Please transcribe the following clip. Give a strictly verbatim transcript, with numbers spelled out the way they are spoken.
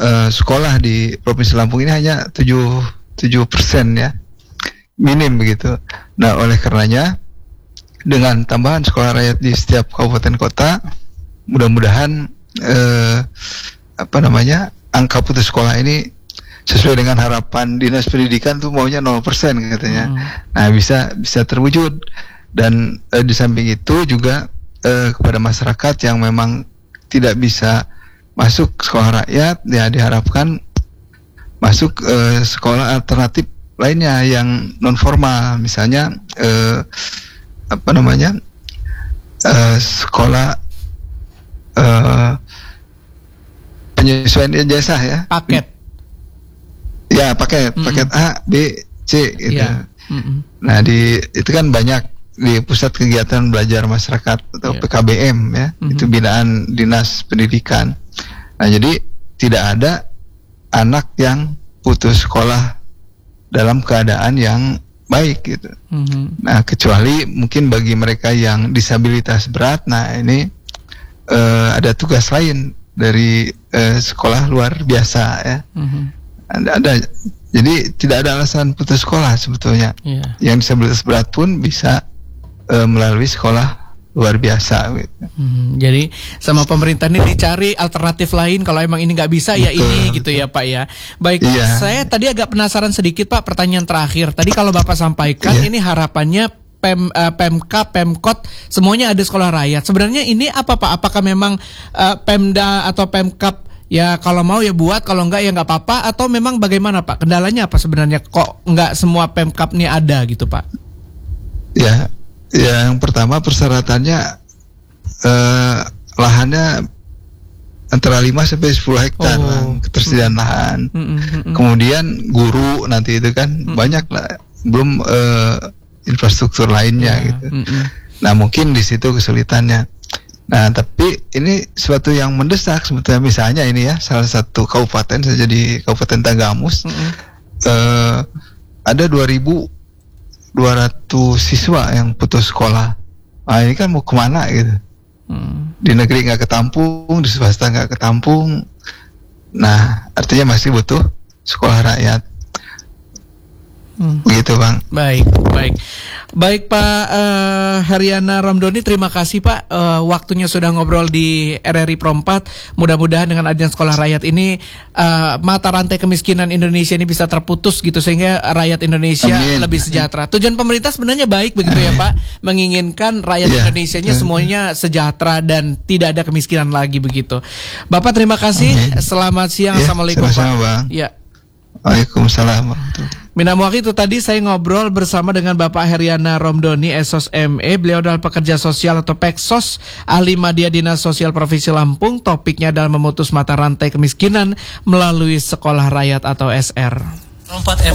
uh, sekolah di Provinsi Lampung ini hanya tujuh persen ya, minim begitu. Nah, oleh karenanya dengan tambahan sekolah rakyat di setiap kabupaten kota, mudah-mudahan uh, apa namanya angka putus sekolah ini sesuai dengan harapan Dinas Pendidikan tuh maunya nol persen katanya. Hmm. Nah, bisa bisa terwujud. Dan eh, di samping itu juga eh, kepada masyarakat yang memang tidak bisa masuk sekolah rakyat, ya diharapkan masuk eh, sekolah alternatif lainnya yang non formal, misalnya eh, apa namanya eh, sekolah eh, penyesuaian ijazah ya, paket. Ya paket, mm-mm. paket A, B, C gitu. Yeah. Nah di itu kan banyak di Pusat Kegiatan Belajar Masyarakat atau yeah. P K B M ya, mm-hmm. itu binaan Dinas Pendidikan. Nah jadi tidak ada anak yang putus sekolah dalam keadaan yang baik gitu. Mm-hmm. Nah kecuali mungkin bagi mereka yang disabilitas berat, nah ini uh, ada tugas lain dari uh, sekolah luar biasa ya. Mm-hmm. Ada, ada, jadi tidak ada alasan putus sekolah sebetulnya. Yeah. Yang disabilitas berat pun bisa uh, melalui sekolah luar biasa. Gitu. Hmm, jadi sama pemerintah ini dicari alternatif lain kalau emang ini nggak bisa. Betul, ya ini gitu betul. Ya Pak ya. Baik, yeah. Saya tadi agak penasaran sedikit Pak, pertanyaan terakhir. Tadi kalau Bapak sampaikan yeah. ini harapannya Pem, uh, Pemkab, Pemkot semuanya ada sekolah rakyat. Sebenarnya ini apa Pak? Apakah memang uh, Pemda atau Pemkab ya kalau mau ya buat, kalau enggak ya enggak apa-apa, atau memang bagaimana Pak? Kendalanya apa sebenarnya kok enggak semua Pemkab ini ada gitu Pak? Ya, ya yang pertama persyaratannya eh, lahannya antara lima sampai sepuluh hektar oh. lah, ketersediaan mm-hmm. lahan. Mm-hmm. Kemudian guru nanti itu kan mm-hmm. banyak lah, belum eh, infrastruktur lainnya yeah. gitu. Mm-hmm. Nah mungkin di situ kesulitannya. Nah, tapi ini suatu yang mendesak sebetulnya, misalnya ini ya, salah satu kabupaten saja di Kabupaten Tanggamus, mm-hmm. eh, ada dua ribu dua ratus siswa yang putus sekolah. Nah, ini kan mau kemana gitu? Mm. Di negeri nggak ketampung, di swasta nggak ketampung. Nah, artinya masih butuh sekolah rakyat. Hmm. Begitu Bang. Baik, baik. Baik Pak uh, Heryana Ramdhani, terima kasih Pak uh, waktunya sudah ngobrol di R R I Pro empat. Mudah-mudahan dengan adanya sekolah rakyat ini uh, mata rantai kemiskinan Indonesia ini bisa terputus gitu, sehingga rakyat Indonesia Amin. Lebih sejahtera. Tujuan pemerintah sebenarnya baik begitu ya Pak, menginginkan rakyat yeah. Indonesianya semuanya sejahtera dan tidak ada kemiskinan lagi begitu. Bapak terima kasih. Amin. Selamat siang. Yeah, Assalamualaikum Pak. Bang. Ya. Waalaikumsalam. Minamwaki, itu tadi saya ngobrol bersama dengan Bapak Heryana Ramdhani, S O S M E. Beliau adalah pekerja sosial atau Peksos, ahli media Dinas Sosial Provinsi Lampung. Topiknya adalah memutus mata rantai kemiskinan melalui sekolah rakyat atau S R.